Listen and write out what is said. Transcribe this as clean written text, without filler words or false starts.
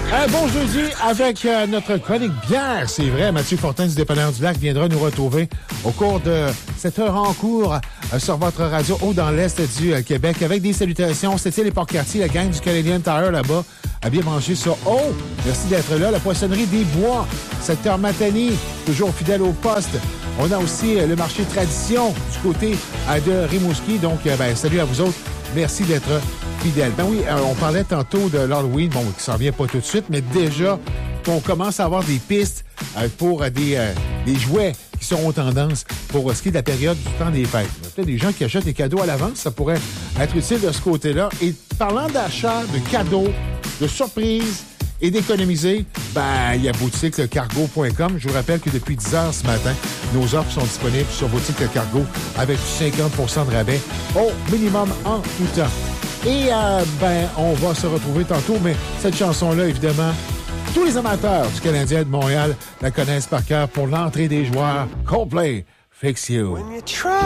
Bon jeudi avec notre chronique bière, c'est vrai. Mathieu Fortin du Dépanneur du Lac viendra nous retrouver au cours de cette heure en cours sur votre radio haut dans l'Est du Québec avec des salutations. C'était les Port-Cartier, la gang du Canadian Tire là-bas, à bien manger ça. Oh, merci d'être là. La poissonnerie des Bois, secteur Matani, toujours fidèle au poste. On a aussi le marché Tradition du côté de Rimouski. Donc, salut à vous autres. Merci d'être fidèles. Ben oui, on parlait tantôt de l'Halloween, bon, qui s'en vient pas tout de suite, mais déjà, on commence à avoir des pistes pour des jouets qui seront tendance pour ce qui est de la période du temps des fêtes. Il y a peut-être des gens qui achètent des cadeaux à l'avance, ça pourrait être utile de ce côté-là. Et parlant d'achat, de cadeaux, de surprises et d'économiser, il y a boutiquecargo.com. Je vous rappelle que depuis 10 heures ce matin, nos offres sont disponibles sur Boutique Cargo avec 50% de rabais au minimum en tout temps. Et on va se retrouver tantôt, mais cette chanson-là, évidemment, tous les amateurs du Canadien de Montréal la connaissent par cœur pour l'entrée des joueurs. Coldplay, Fix You.